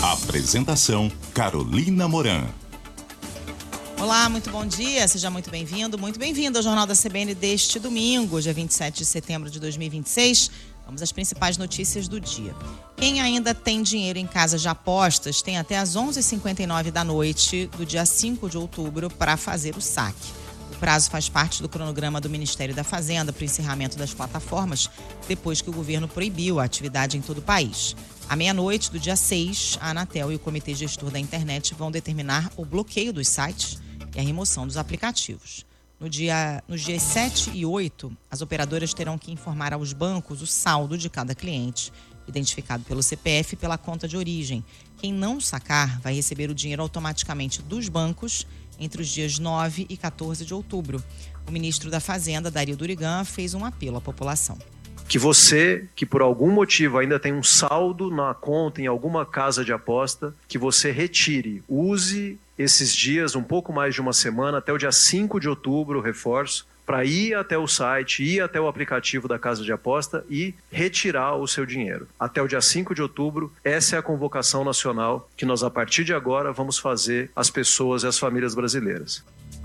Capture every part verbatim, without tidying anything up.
Apresentação: Carolina Moran. Olá, muito bom dia, seja muito bem-vindo, muito bem-vindo ao Jornal da C B N deste domingo, dia vinte e sete de setembro de dois mil e vinte e seis. Vamos às principais notícias do dia. Quem ainda tem dinheiro em casa de apostas tem até às onze e cinquenta e nove da noite do dia cinco de outubro para fazer o saque. O prazo faz parte do cronograma do Ministério da Fazenda para o encerramento das plataformas, depois que o governo proibiu a atividade em todo o país. À meia-noite do dia seis, a Anatel e o Comitê Gestor da Internet vão determinar o bloqueio dos sites e a remoção dos aplicativos. No dia, nos dias sete e oito, as operadoras terão que informar aos bancos o saldo de cada cliente, identificado pelo C P F e pela conta de origem. Quem não sacar vai receber o dinheiro automaticamente dos bancos entre os dias nove e quatorze de outubro. O ministro da Fazenda, Dario Durigan, fez um apelo à população. Que você, que por algum motivo ainda tem um saldo na conta em alguma casa de aposta, que você retire, use esses dias, um pouco mais de uma semana, até o dia cinco de outubro, reforço, para ir até o site, ir até o aplicativo da casa de aposta e retirar o seu dinheiro. Até o dia cinco de outubro, essa é a convocação nacional que nós, a partir de agora, vamos fazer às pessoas e às famílias brasileiras.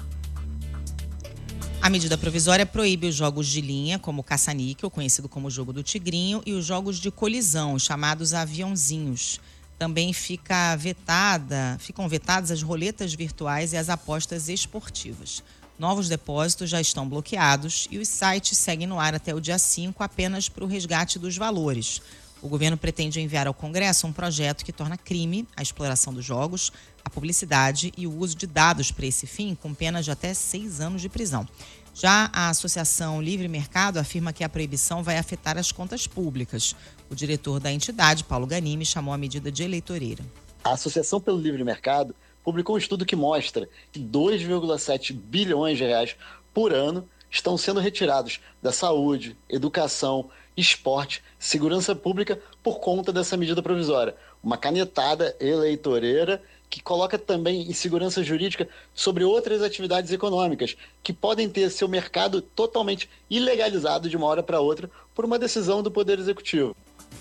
A medida provisória proíbe os jogos de linha, como o caça-níquel, conhecido como jogo do tigrinho, e os jogos de colisão, chamados aviãozinhos. Também fica vetada, ficam vetadas as roletas virtuais e as apostas esportivas. Novos depósitos já estão bloqueados e os sites seguem no ar até o dia cinco apenas para o resgate dos valores. O governo pretende enviar ao Congresso um projeto que torna crime a exploração dos jogos, a publicidade e o uso de dados para esse fim, com penas de até seis anos de prisão. Já a Associação Livre Mercado afirma que a proibição vai afetar as contas públicas. O diretor da entidade, Paulo Ganimi, chamou a medida de eleitoreira. A Associação pelo Livre Mercado publicou um estudo que mostra que dois vírgula sete bilhões de reais por ano estão sendo retirados da saúde, educação, esporte, segurança pública por conta dessa medida provisória. Uma canetada eleitoreira que coloca também insegurança jurídica sobre outras atividades econômicas que podem ter seu mercado totalmente ilegalizado de uma hora para outra por uma decisão do Poder Executivo.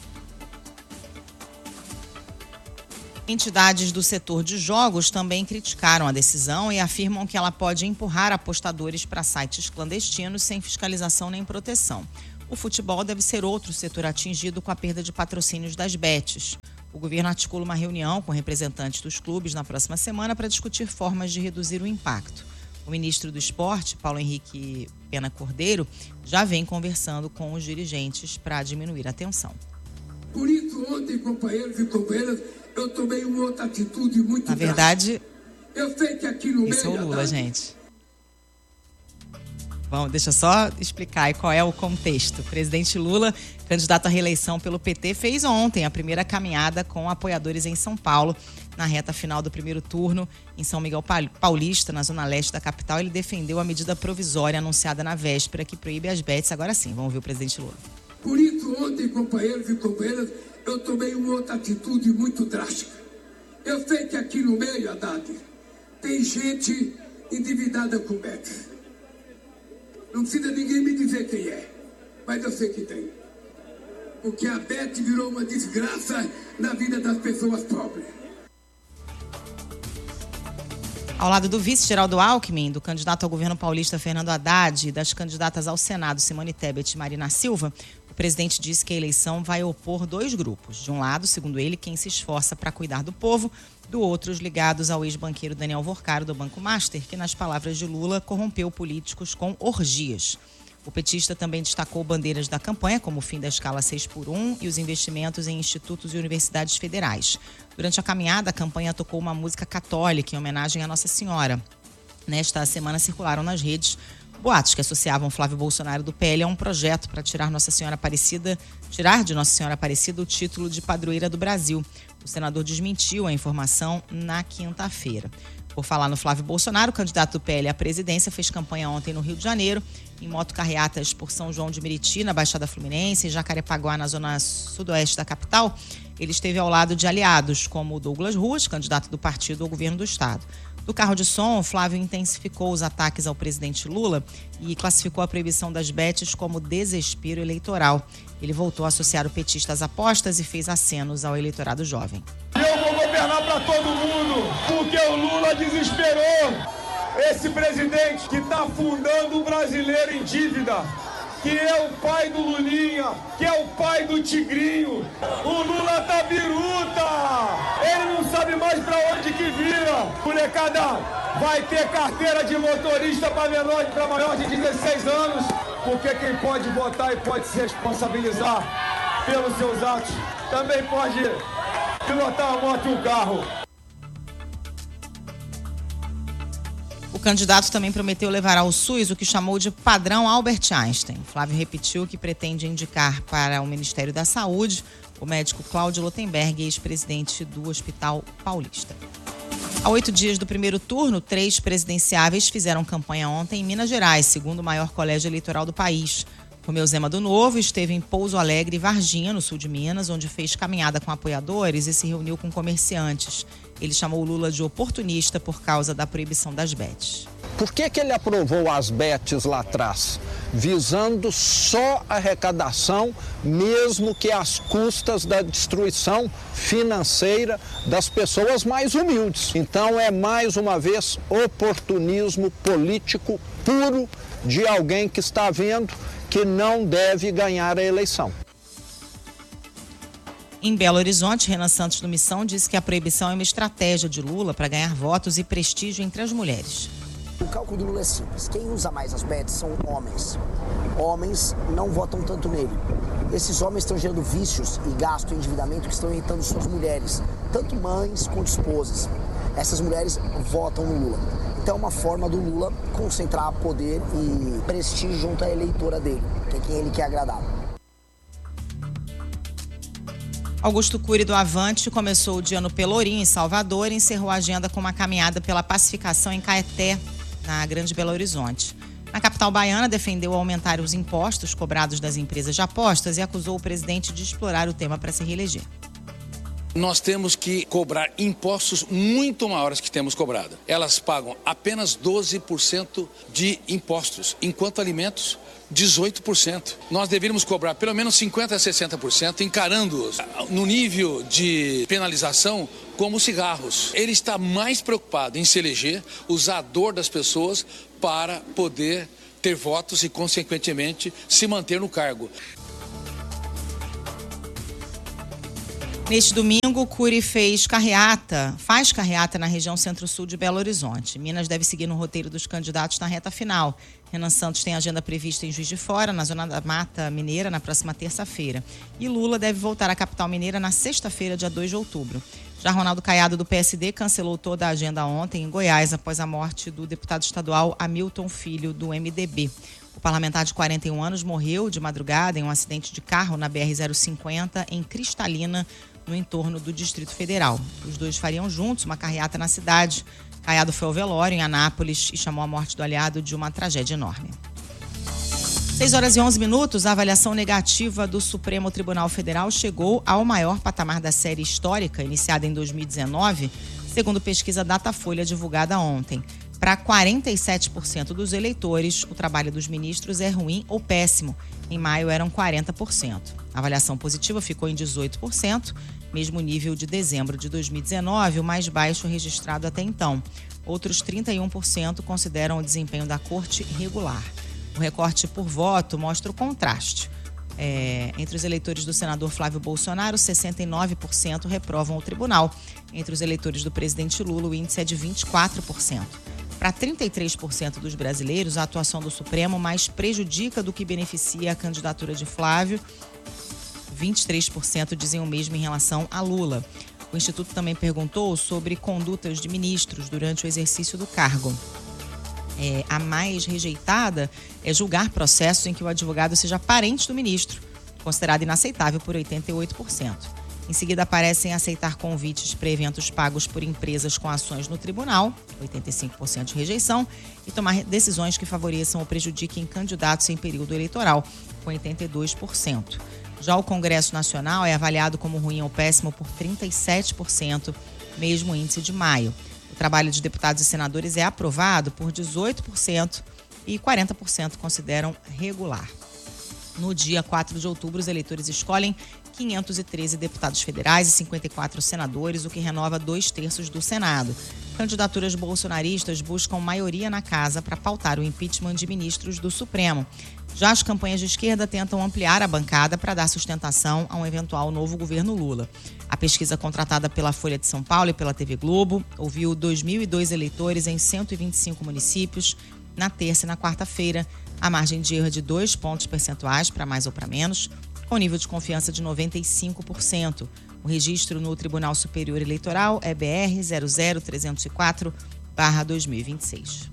Entidades do setor de jogos também criticaram a decisão e afirmam que ela pode empurrar apostadores para sites clandestinos sem fiscalização nem proteção. O futebol deve ser outro setor atingido com a perda de patrocínios das bets. O governo articula uma reunião com representantes dos clubes na próxima semana para discutir formas de reduzir o impacto. O ministro do Esporte, Paulo Henrique Pena Cordeiro, já vem conversando com os dirigentes para diminuir a tensão. Por isso, ontem, companheiros e companheiras, eu tomei uma outra atitude muito Na verdade, eu sei que aqui no esse é o meio Lula, da... gente. Bom, deixa eu só explicar aí qual é o contexto. O presidente Lula, candidato à reeleição pelo P T, fez ontem a primeira caminhada com apoiadores em São Paulo, na reta final do primeiro turno, em São Miguel Paulista, na zona leste da capital. Ele defendeu a medida provisória anunciada na véspera que proíbe as bets. Agora sim, vamos ouvir o presidente Lula. Por isso, ontem, companheiros e companheiras, eu tomei uma outra atitude muito drástica. Eu sei que aqui no meio, Haddad, tem gente endividada com bets. Não precisa ninguém me dizer quem é, mas eu sei que tem. Porque a Bet virou uma desgraça na vida das pessoas pobres. Ao lado do vice Geraldo Alckmin, do candidato ao governo paulista Fernando Haddad e das candidatas ao Senado Simone Tebet e Marina Silva, o presidente disse que a eleição vai opor dois grupos. De um lado, segundo ele, quem se esforça para cuidar do povo, do outro, os ligados ao ex-banqueiro Daniel Vorcaro, do Banco Master, que, nas palavras de Lula, corrompeu políticos com orgias. O petista também destacou bandeiras da campanha, como o fim da escala seis por um e os investimentos em institutos e universidades federais. Durante a caminhada, a campanha tocou uma música católica em homenagem à Nossa Senhora. Nesta semana circularam nas redes boatos que associavam Flávio Bolsonaro do P L a um projeto para tirar Nossa Senhora Aparecida, tirar de Nossa Senhora Aparecida o título de padroeira do Brasil. O senador desmentiu a informação na quinta-feira. Por falar no Flávio Bolsonaro, o candidato do P L à presidência fez campanha ontem no Rio de Janeiro, em motocarreatas por São João de Meriti, na Baixada Fluminense, e Jacarepaguá, na zona sudoeste da capital. Ele esteve ao lado de aliados, como Douglas Ruas, candidato do partido ao governo do estado. Do carro de som, Flávio intensificou os ataques ao presidente Lula e classificou a proibição das bets como desespero eleitoral. Ele voltou a associar o petista às apostas e fez acenos ao eleitorado jovem. Eu vou governar para todo mundo, porque o Lula desesperou. Esse presidente que está afundando o brasileiro em dívida, que é o pai do Lulinha, que é o pai do Tigrinho. O Lula tá biruta, ele não sabe mais pra onde que vira. Molecada, vai ter carteira de motorista para menor para maior de dezesseis anos, porque quem pode votar e pode se responsabilizar pelos seus atos, também pode pilotar uma moto e um carro. O candidato também prometeu levar ao SUS o que chamou de padrão Albert Einstein. Flávio repetiu que pretende indicar para o Ministério da Saúde o médico Cláudio Lotenberg, ex-presidente do Hospital Paulista. Há oito dias do primeiro turno, três presidenciáveis fizeram campanha ontem em Minas Gerais, segundo o maior colégio eleitoral do país. Romeu Zema do Novo esteve em Pouso Alegre e Varginha, no sul de Minas, onde fez caminhada com apoiadores e se reuniu com comerciantes. Ele chamou o Lula de oportunista por causa da proibição das bets. Por que que ele aprovou as bets lá atrás? Visando só a arrecadação, mesmo que às custas da destruição financeira das pessoas mais humildes. Então é mais uma vez oportunismo político puro de alguém que está vendo que não deve ganhar a eleição. Em Belo Horizonte, Renan Santos do Missão disse que a proibição é uma estratégia de Lula para ganhar votos e prestígio entre as mulheres. O cálculo do Lula é simples. Quem usa mais as bets são homens. Homens não votam tanto nele. Esses homens estão gerando vícios e gasto e endividamento que estão irritando suas mulheres, tanto mães quanto esposas. Essas mulheres votam no Lula. Então é uma forma do Lula concentrar poder e prestígio junto à eleitora dele, que é quem ele quer agradar. Augusto Cury do Avante começou o dia no Pelourinho, em Salvador, e encerrou a agenda com uma caminhada pela pacificação em Caeté, na Grande Belo Horizonte. Na capital baiana, defendeu aumentar os impostos cobrados das empresas de apostas e acusou o presidente de explorar o tema para se reeleger. Nós temos que cobrar impostos muito maiores que temos cobrado. Elas pagam apenas doze por cento de impostos, enquanto alimentos, dezoito por cento. Nós deveríamos cobrar pelo menos cinquenta a sessenta por cento, encarando-os no nível de penalização como cigarros. Ele está mais preocupado em se eleger, usar a dor das pessoas para poder ter votos e, consequentemente, se manter no cargo. Neste domingo, Cury fez carreata, faz carreata na região centro-sul de Belo Horizonte. Minas deve seguir no roteiro dos candidatos na reta final. Renan Santos tem agenda prevista em Juiz de Fora, na zona da Mata Mineira, na próxima terça-feira. E Lula deve voltar à capital mineira na sexta-feira, dia dois de outubro. Já Ronaldo Caiado, do P S D, cancelou toda a agenda ontem em Goiás, após a morte do deputado estadual Hamilton Filho, do M D B. O parlamentar de quarenta e um anos morreu de madrugada em um acidente de carro na B R zero cinquenta, em Cristalina, no entorno do Distrito Federal. Os dois fariam juntos uma carreata na cidade. Caiado foi ao velório em Anápolis e chamou a morte do aliado de uma tragédia enorme. seis horas e onze minutos, a avaliação negativa do Supremo Tribunal Federal chegou ao maior patamar da série histórica, iniciada em dois mil e dezenove, segundo pesquisa Datafolha divulgada ontem. Para quarenta e sete por cento dos eleitores, o trabalho dos ministros é ruim ou péssimo. Em maio eram quarenta por cento. A avaliação positiva ficou em dezoito por cento, mesmo nível de dezembro de dois mil e dezenove, o mais baixo registrado até então. Outros trinta e um por cento consideram o desempenho da corte regular. O recorte por voto mostra o contraste. É, entre os eleitores do senador Flávio Bolsonaro, sessenta e nove por cento reprovam o tribunal. Entre os eleitores do presidente Lula, o índice é de vinte e quatro por cento. Para trinta e três por cento dos brasileiros, a atuação do Supremo mais prejudica do que beneficia a candidatura de Flávio. vinte e três por cento dizem o mesmo em relação a Lula. O Instituto também perguntou sobre condutas de ministros durante o exercício do cargo. É, a mais rejeitada é julgar processos em que o advogado seja parente do ministro, considerado inaceitável por oitenta e oito por cento. Em seguida, aparecem aceitar convites para eventos pagos por empresas com ações no tribunal, oitenta e cinco por cento de rejeição, e tomar decisões que favoreçam ou prejudiquem candidatos em período eleitoral, com oitenta e dois por cento. Já o Congresso Nacional é avaliado como ruim ou péssimo por trinta e sete por cento, mesmo índice de maio. O trabalho de deputados e senadores é aprovado por dezoito por cento e quarenta por cento consideram regular. No dia quatro de outubro, os eleitores escolhem quinhentos e treze deputados federais e cinquenta e quatro senadores, o que renova dois terços do Senado. Candidaturas bolsonaristas buscam maioria na casa para pautar o impeachment de ministros do Supremo. Já as campanhas de esquerda tentam ampliar a bancada para dar sustentação a um eventual novo governo Lula. A pesquisa contratada pela Folha de São Paulo e pela T V Globo ouviu dois mil e dois eleitores em cento e vinte e cinco municípios na terça e na quarta-feira. A margem de erro é de dois pontos percentuais para mais ou para menos, com nível de confiança de noventa e cinco por cento. O registro no Tribunal Superior Eleitoral é B R zero zero trezentos e quatro barra dois mil e vinte e seis.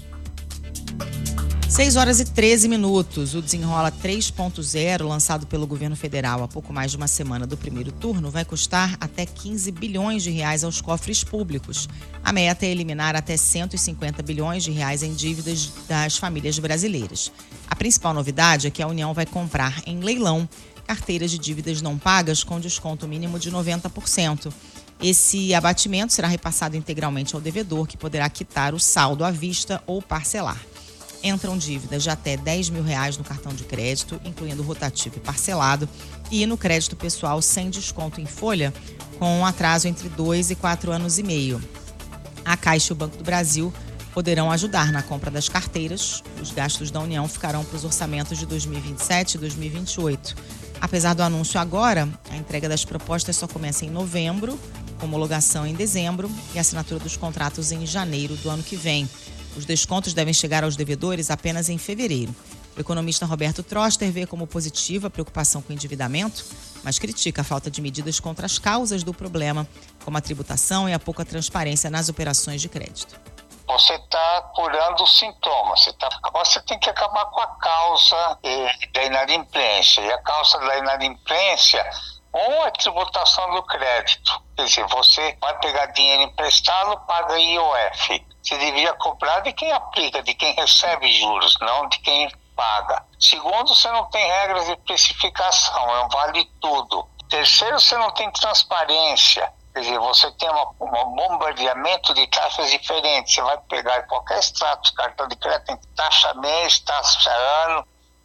seis horas e treze minutos. O Desenrola três ponto zero, lançado pelo governo federal há pouco mais de uma semana do primeiro turno, vai custar até quinze bilhões de reais aos cofres públicos. A meta é eliminar até cento e cinquenta bilhões de reais em dívidas das famílias brasileiras. A principal novidade é que a União vai comprar em leilão carteiras de dívidas não pagas com desconto mínimo de noventa por cento. Esse abatimento será repassado integralmente ao devedor, que poderá quitar o saldo à vista ou parcelar. Entram dívidas de até dez mil reais no cartão de crédito, incluindo rotativo e parcelado, e no crédito pessoal sem desconto em folha, com um atraso entre dois e quatro anos e meio. A Caixa e o Banco do Brasil poderão ajudar na compra das carteiras. Os gastos da União ficarão para os orçamentos de dois mil e vinte e sete e dois mil e vinte e oito. Apesar do anúncio agora, a entrega das propostas só começa em novembro, homologação em dezembro e assinatura dos contratos em janeiro do ano que vem. Os descontos devem chegar aos devedores apenas em fevereiro. O economista Roberto Troster vê como positiva a preocupação com o endividamento, mas critica a falta de medidas contra as causas do problema, como a tributação e a pouca transparência nas operações de crédito. Você está curando os sintomas. Você tá... Agora você tem que acabar com a causa eh, da inadimplência. E a causa da inadimplência, ou a tributação do crédito. Quer dizer, você vai pegar dinheiro emprestado, paga I O F. Você devia cobrar de quem aplica, de quem recebe juros, não de quem paga. Segundo, você não tem regras de precificação, é um vale tudo. Terceiro, você não tem transparência. Quer dizer, você tem uma, um bombardeamento de taxas diferentes. Você vai pegar qualquer extrato de cartão de crédito, tem taxa mês, taxa ano.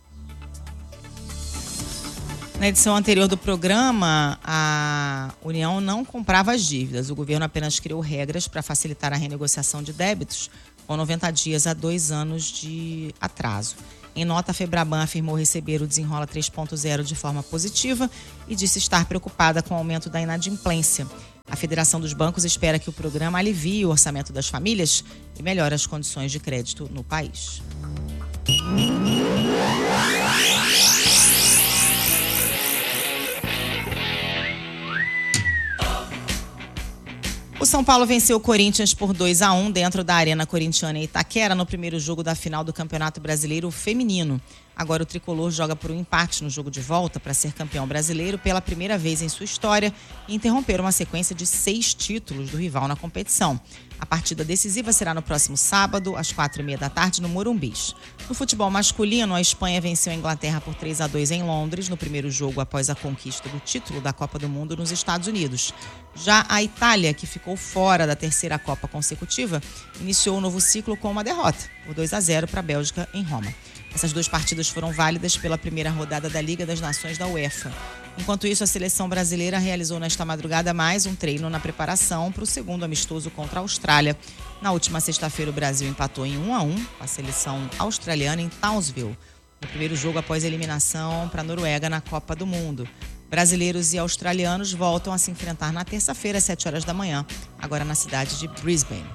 Na edição anterior do programa, a União não comprava as dívidas. O governo apenas criou regras para facilitar a renegociação de débitos, com noventa dias a dois anos de atraso. Em nota, a Febraban afirmou receber o Desenrola três ponto zero de forma positiva e disse estar preocupada com o aumento da inadimplência. A Federação dos Bancos espera que o programa alivie o orçamento das famílias e melhore as condições de crédito no país. O São Paulo venceu o Corinthians por dois a um dentro da Arena Corintiana em Itaquera no primeiro jogo da final do Campeonato Brasileiro Feminino. Agora o tricolor joga por um empate no jogo de volta para ser campeão brasileiro pela primeira vez em sua história e interromper uma sequência de seis títulos do rival na competição. A partida decisiva será no próximo sábado, às quatro e meia da tarde, no Morumbis. No futebol masculino, a Espanha venceu a Inglaterra por três a dois em Londres, no primeiro jogo após a conquista do título da Copa do Mundo nos Estados Unidos. Já a Itália, que ficou fora da terceira Copa consecutiva, iniciou o novo ciclo com uma derrota, por dois a zero para a Bélgica em Roma. Essas duas partidas foram válidas pela primeira rodada da Liga das Nações da UEFA. Enquanto isso, a seleção brasileira realizou nesta madrugada mais um treino na preparação para o segundo amistoso contra a Austrália. Na última sexta-feira, o Brasil empatou em um a um com a seleção australiana em Townsville, no primeiro jogo após a eliminação para a Noruega na Copa do Mundo. Brasileiros e australianos voltam a se enfrentar na terça-feira, às sete horas da manhã, agora na cidade de Brisbane.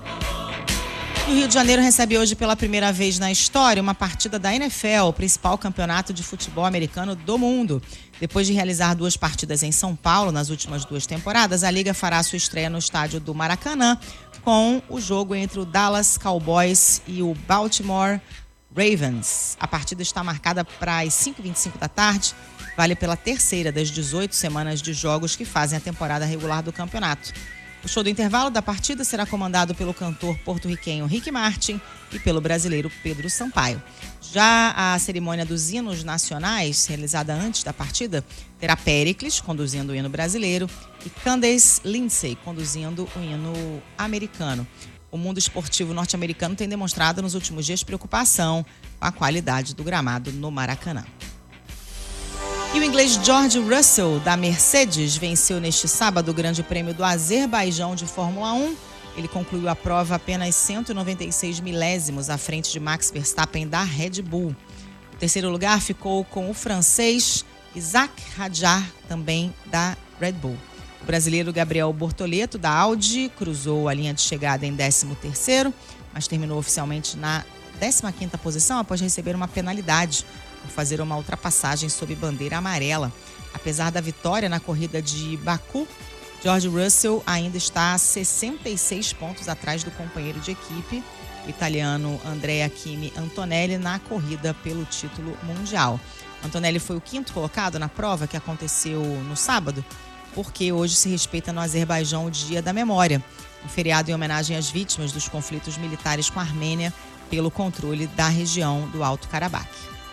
O Rio de Janeiro recebe hoje pela primeira vez na história uma partida da N F L, o principal campeonato de futebol americano do mundo. Depois de realizar duas partidas em São Paulo nas últimas duas temporadas, a Liga fará sua estreia no estádio do Maracanã com o jogo entre o Dallas Cowboys e o Baltimore Ravens. A partida está marcada para as cinco e vinte e cinco da tarde, vale pela terceira das dezoito semanas de jogos que fazem a temporada regular do campeonato. O show do intervalo da partida será comandado pelo cantor porto-riquenho Ricky Martin e pelo brasileiro Pedro Sampaio. Já a cerimônia dos hinos nacionais, realizada antes da partida, terá Péricles conduzindo o hino brasileiro e Candace Lindsay conduzindo o hino americano. O mundo esportivo norte-americano tem demonstrado nos últimos dias preocupação com a qualidade do gramado no Maracanã. E o inglês George Russell, da Mercedes, venceu neste sábado o Grande Prêmio do Azerbaijão de Fórmula um. Ele concluiu a prova apenas cento e noventa e seis milésimos à frente de Max Verstappen da Red Bull. O terceiro lugar ficou com o francês Isaac Hadjar, também da Red Bull. O brasileiro Gabriel Bortoleto, da Audi, cruzou a linha de chegada em décimo terceiro, mas terminou oficialmente na décima quinta posição após receber uma penalidade por fazer uma ultrapassagem sob bandeira amarela. Apesar da vitória na corrida de Baku, George Russell ainda está a sessenta e seis pontos atrás do companheiro de equipe, o italiano Andrea Kimi Antonelli, na corrida pelo título mundial. Antonelli foi o quinto colocado na prova que aconteceu no sábado, porque hoje se respeita no Azerbaijão o Dia da Memória, um feriado em homenagem às vítimas dos conflitos militares com a Armênia pelo controle da região do Alto Karabakh.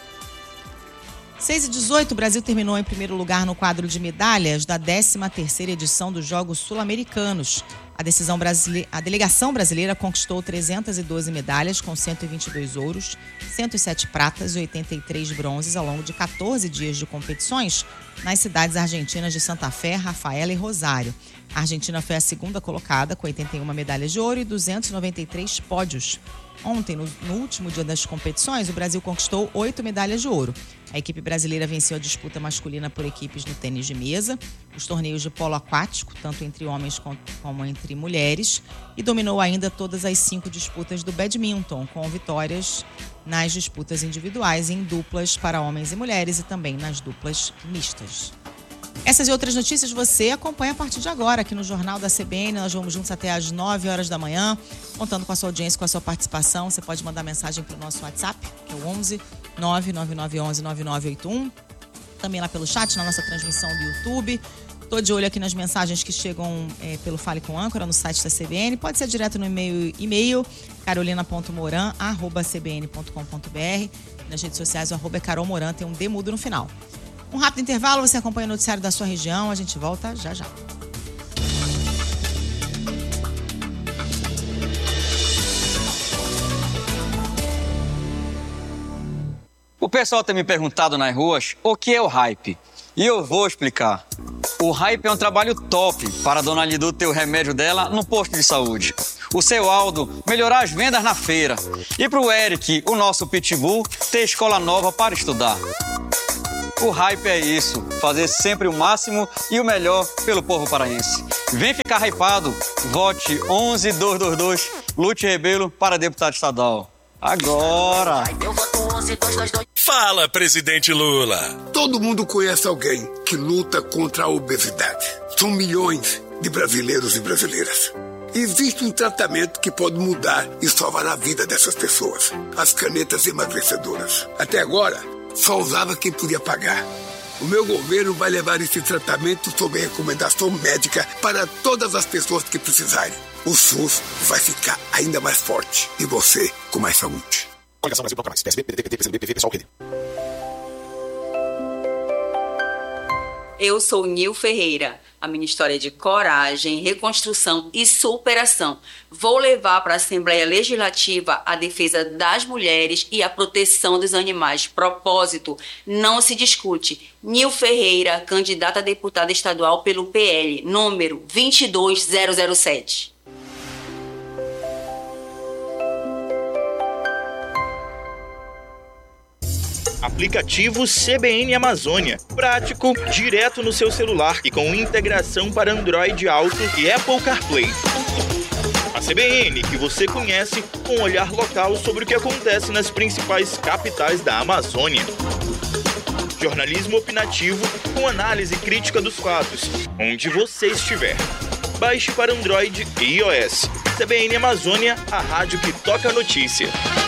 seis e dezoito, o Brasil terminou em primeiro lugar no quadro de medalhas da décima terceira edição dos Jogos Sul-Americanos. A, decisão brasile... a delegação brasileira conquistou trezentas e doze medalhas, com cento e vinte e dois ouros, cento e sete pratas e oitenta e três bronzes ao longo de quatorze dias de competições nas cidades argentinas de Santa Fé, Rafaela e Rosário. A Argentina foi a segunda colocada, com oitenta e uma medalhas de ouro e duzentos e noventa e três pódios. Ontem, no, no último dia das competições, o Brasil conquistou oito medalhas de ouro. A equipe brasileira venceu a disputa masculina por equipes no tênis de mesa, os torneios de polo aquático, tanto entre homens como entre mulheres, e dominou ainda todas as cinco disputas do badminton, com vitórias nas disputas individuais em duplas para homens e mulheres e também nas duplas mistas. Essas e outras notícias você acompanha a partir de agora aqui no Jornal da C B N. Nós vamos juntos até às nove horas da manhã, contando com a sua audiência, com a sua participação. Você pode mandar mensagem para o nosso WhatsApp, que é o onze nove nove nove um um nove nove oito um. Também lá pelo chat, na nossa transmissão do YouTube. Estou de olho aqui nas mensagens que chegam é, pelo Fale com Âncora no site da C B N. Pode ser direto no e-mail, e-mail carolina ponto moran arroba c b n ponto com ponto b r. Nas redes sociais, o arroba é Carol Moran, tem um D mudo no final. Um rápido intervalo, você acompanha o noticiário da sua região. A gente volta já já. O pessoal tem me perguntado nas ruas o que é o hype. E eu vou explicar. O hype é um trabalho top para a dona Lidu ter o remédio dela no posto de saúde. O seu Aldo melhorar as vendas na feira. E para o Eric, o nosso pitbull, ter escola nova para estudar. O hype é isso, fazer sempre o máximo e o melhor pelo povo paraense. Vem ficar hypado, vote onze dois dois dois, Lute Rebelo para deputado estadual. Agora! Fala, presidente Lula! Todo mundo conhece alguém que luta contra a obesidade. São milhões de brasileiros e brasileiras. Existe um tratamento que pode mudar e salvar a vida dessas pessoas. As canetas emagrecedoras. Até agora, só usava quem podia pagar. O meu governo vai levar esse tratamento sob recomendação médica para todas as pessoas que precisarem. O SUS vai ficar ainda mais forte e você com mais saúde. Coligação Brasil Proclamais. P S B, P D T, P C B, P V, P S O L, P D. Eu sou Nil Ferreira. A minha história é de coragem, reconstrução e superação. Vou levar para a Assembleia Legislativa a defesa das mulheres e a proteção dos animais. Propósito, não se discute. Nil Ferreira, candidata a deputada estadual pelo P L, número vinte e dois mil sete. Aplicativo C B N Amazônia. Prático, direto no seu celular e com integração para Android Auto e Apple CarPlay. A C B N que você conhece com um olhar local sobre o que acontece nas principais capitais da Amazônia. Jornalismo opinativo com análise crítica dos fatos, onde você estiver. Baixe para Android e iOS. C B N Amazônia, a rádio que toca a notícia.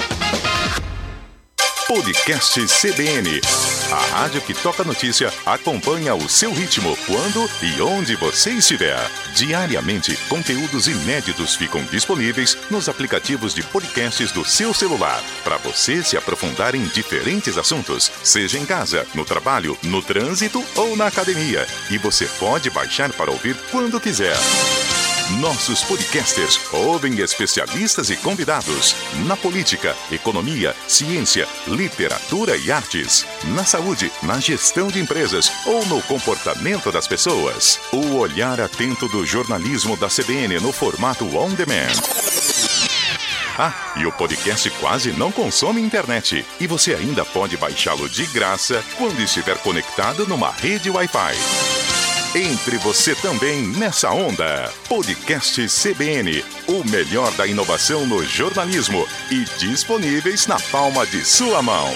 Podcast C B N. A rádio que toca notícia acompanha o seu ritmo, quando e onde você estiver. Diariamente, conteúdos inéditos ficam disponíveis nos aplicativos de podcasts do seu celular, para você se aprofundar em diferentes assuntos, seja em casa, no trabalho, no trânsito ou na academia. E você pode baixar para ouvir quando quiser. Nossos podcasters ouvem especialistas e convidados na política, economia, ciência, literatura e artes, na saúde, na gestão de empresas ou no comportamento das pessoas. O olhar atento do jornalismo da C B N no formato on demand. Ah, e o podcast quase não consome internet. E você ainda pode baixá-lo de graça quando estiver conectado numa rede Wi-Fi. Entre você também nessa onda. Podcast C B N, o melhor da inovação no jornalismo e disponíveis na palma de sua mão.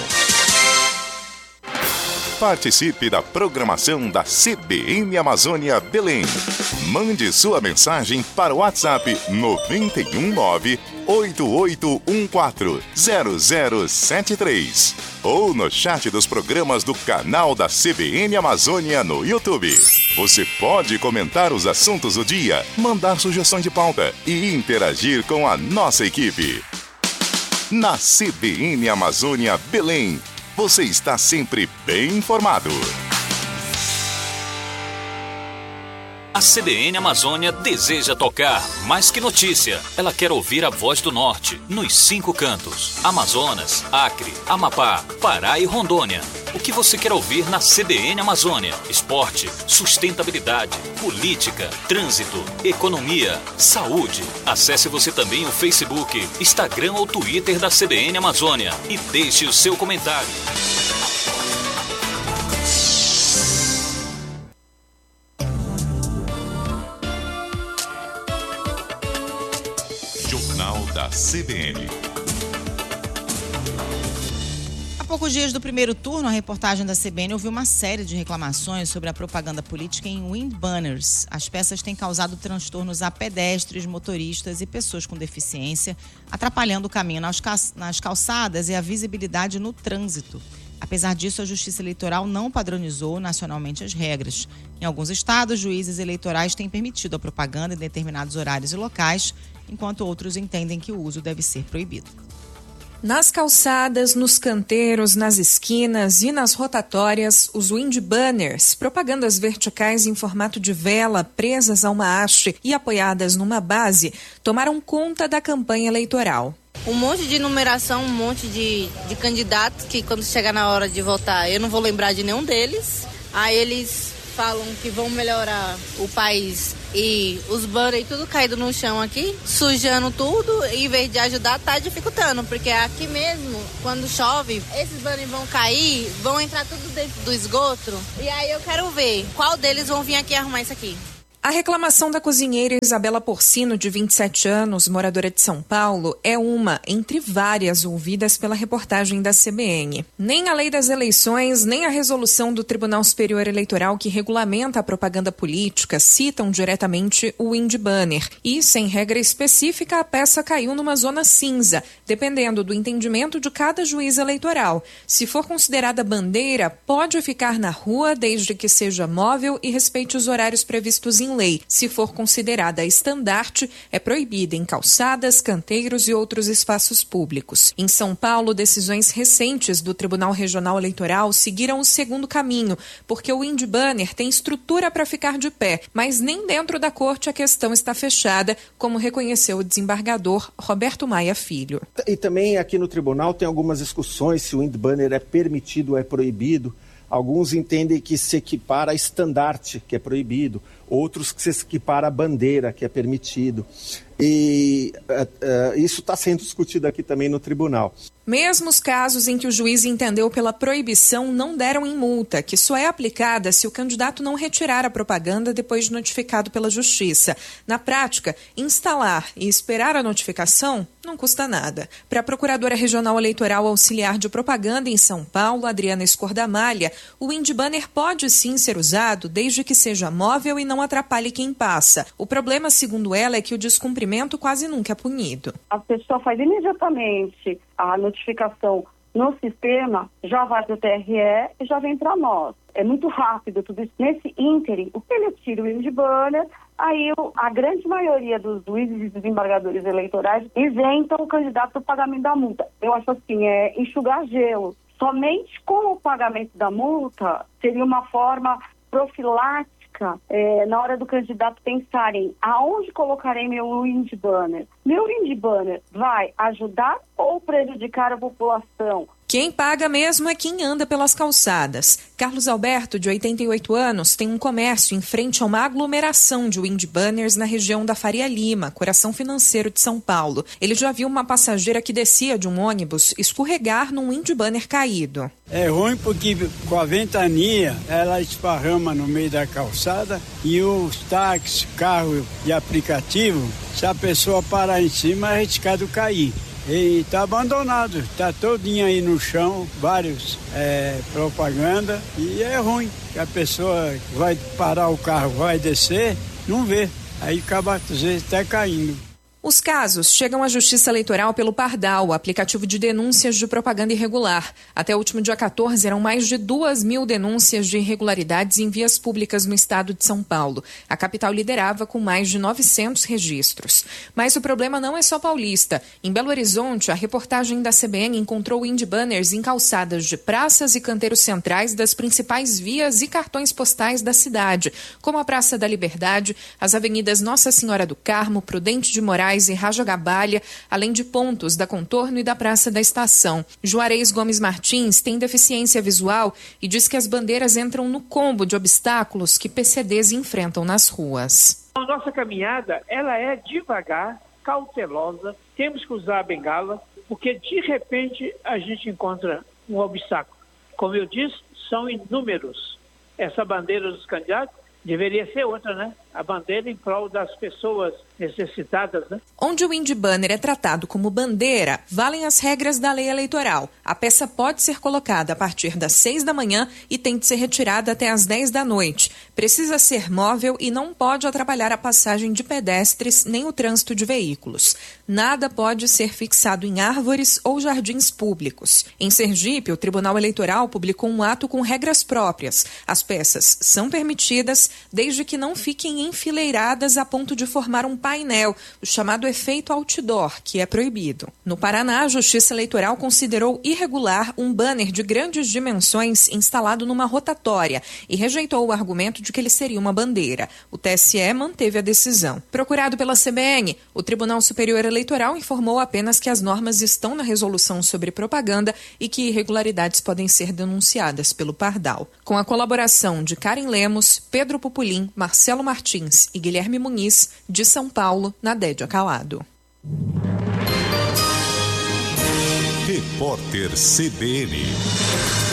Participe da programação da C B N Amazônia Belém. Mande sua mensagem para o WhatsApp nove um nove, oito oito um quatro, zero zero sete três ou no chat dos programas do canal da C B N Amazônia no YouTube. Você pode comentar os assuntos do dia, mandar sugestões de pauta e interagir com a nossa equipe. Na C B N Amazônia Belém, você está sempre bem informado. A C B N Amazônia deseja tocar mais que notícia. Ela quer ouvir a voz do Norte, nos cinco cantos: Amazonas, Acre, Amapá, Pará e Rondônia. O que você quer ouvir na C B N Amazônia? Esporte, sustentabilidade, política, trânsito, economia, saúde. Acesse você também o Facebook, Instagram ou Twitter da C B N Amazônia e deixe o seu comentário. Jornal da C B N. Há poucos dias do primeiro turno, a reportagem da C B N ouviu uma série de reclamações sobre a propaganda política em wind banners. As peças têm causado transtornos a pedestres, motoristas e pessoas com deficiência, atrapalhando o caminho nas calçadas e a visibilidade no trânsito. Apesar disso, a Justiça Eleitoral não padronizou nacionalmente as regras. Em alguns estados, juízes eleitorais têm permitido a propaganda em determinados horários e locais, enquanto outros entendem que o uso deve ser proibido. Nas calçadas, nos canteiros, nas esquinas e nas rotatórias, os wind banners, propagandas verticais em formato de vela presas a uma haste e apoiadas numa base, tomaram conta da campanha eleitoral. Um monte de numeração, um monte de, de candidatos que quando chegar na hora de votar eu não vou lembrar de nenhum deles. Aí eles falam que vão melhorar o país e os banners tudo caído no chão aqui, sujando tudo, e em vez de ajudar tá dificultando, porque aqui mesmo, quando chove, esses banners vão cair, vão entrar tudo dentro do esgoto, e aí eu quero ver qual deles vão vir aqui arrumar isso aqui. A reclamação da cozinheira Isabela Porcino, de vinte e sete anos, moradora de São Paulo, é uma entre várias ouvidas pela reportagem da C B N. Nem a lei das eleições, nem a resolução do Tribunal Superior Eleitoral que regulamenta a propaganda política citam diretamente o wind banner. E, sem regra específica, a peça caiu numa zona cinza, dependendo do entendimento de cada juiz eleitoral. Se for considerada bandeira, pode ficar na rua desde que seja móvel e respeite os horários previstos em lei. Se for considerada estandarte, é proibida em calçadas, canteiros e outros espaços públicos. Em São Paulo, decisões recentes do Tribunal Regional Eleitoral seguiram o segundo caminho, porque o wind banner tem estrutura para ficar de pé, mas nem dentro da corte a questão está fechada, como reconheceu o desembargador Roberto Maia Filho. E também aqui no tribunal tem algumas discussões se o wind banner é permitido ou é proibido. Alguns entendem que se equipara a estandarte, que é proibido. Outros que se equipara a bandeira, que é permitido. E uh, uh, isso está sendo discutido aqui também no tribunal. Mesmo os casos em que o juiz entendeu pela proibição não deram em multa, que só é aplicada se o candidato não retirar a propaganda depois de notificado pela Justiça. Na prática, instalar e esperar a notificação não custa nada. Para a Procuradora Regional Eleitoral Auxiliar de Propaganda em São Paulo, Adriana Escordamalha, o wind banner pode sim ser usado desde que seja móvel e não atrapalhe quem passa. O problema, segundo ela, é que o descumprimento quase nunca é punido. A pessoa faz imediatamente a notificação no sistema, já vai para o T R E e já vem para nós. É muito rápido tudo isso. Nesse ínterim, o que ele tira o wind banner, aí a grande maioria dos juízes e desembargadores eleitorais isentam o candidato do pagamento da multa. Eu acho assim, é enxugar gelo. Somente com o pagamento da multa seria uma forma profilática dica é, na hora do candidato pensarem aonde colocarei meu wind banner. Meu wind banner vai ajudar ou prejudicar a população? Quem paga mesmo é quem anda pelas calçadas. Carlos Alberto, de oitenta e oito anos, tem um comércio em frente a uma aglomeração de wind banners na região da Faria Lima, coração financeiro de São Paulo. Ele já viu uma passageira que descia de um ônibus escorregar num wind banner caído. É ruim porque com a ventania ela esparrama no meio da calçada e os táxis, carro e aplicativo, se a pessoa parar em cima é arriscado cair. E está abandonado, está todinho aí no chão, vários é, propaganda, e é ruim, que a pessoa vai parar o carro, vai descer, não vê, aí acaba às vezes até caindo. Os casos chegam à Justiça Eleitoral pelo Pardal, o aplicativo de denúncias de propaganda irregular. Até o último dia quatorze, eram mais de duas mil denúncias de irregularidades em vias públicas no estado de São Paulo. A capital liderava com mais de novecentos registros. Mas o problema não é só paulista. Em Belo Horizonte, a reportagem da C B N encontrou wind banners em calçadas de praças e canteiros centrais das principais vias e cartões postais da cidade, como a Praça da Liberdade, as avenidas Nossa Senhora do Carmo, Prudente de Moraes e Raja Gabalha, além de pontos da Contorno e da Praça da Estação. Juarez Gomes Martins tem deficiência visual e diz que as bandeiras entram no combo de obstáculos que P C Ds enfrentam nas ruas. A nossa caminhada, ela é devagar, cautelosa, temos que usar a bengala, porque de repente a gente encontra um obstáculo. Como eu disse, são inúmeros. Essa bandeira dos candidatos deveria ser outra, né? A bandeira em prol das pessoas necessitadas, né? Onde o wind banner é tratado como bandeira, valem as regras da lei eleitoral. A peça pode ser colocada a partir das seis da manhã e tem de ser retirada até as dez da noite. Precisa ser móvel e não pode atrapalhar a passagem de pedestres nem o trânsito de veículos. Nada pode ser fixado em árvores ou jardins públicos. Em Sergipe, o Tribunal Eleitoral publicou um ato com regras próprias. As peças são permitidas desde que não fiquem enfileiradas a ponto de formar um painel, o chamado efeito outdoor, que é proibido. No Paraná, a Justiça Eleitoral considerou irregular um banner de grandes dimensões instalado numa rotatória e rejeitou o argumento de que ele seria uma bandeira. O T S E manteve a decisão. Procurado pela C B N, o Tribunal Superior Eleitoral informou apenas que as normas estão na resolução sobre propaganda e que irregularidades podem ser denunciadas pelo Pardal. Com a colaboração de Karen Lemos, Pedro Pupulim, Marcelo Martins e Guilherme Muniz, de São Paulo, Nadédia Calado. Repórter C B N.